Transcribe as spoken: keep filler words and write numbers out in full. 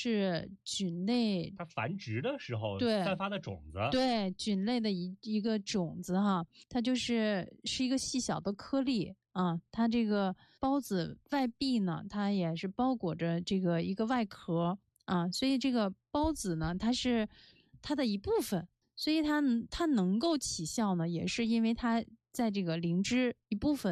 是菌类它繁殖的时候散发的种子。 对，菌类的一一个种子哈，它就是是一个细小的颗粒啊。它这个孢子外壁呢，它也是包裹着这个一个外壳啊，所以这个孢子呢，它是它的一部分，所以它它能够起效呢，也是因为它在这个灵芝一部分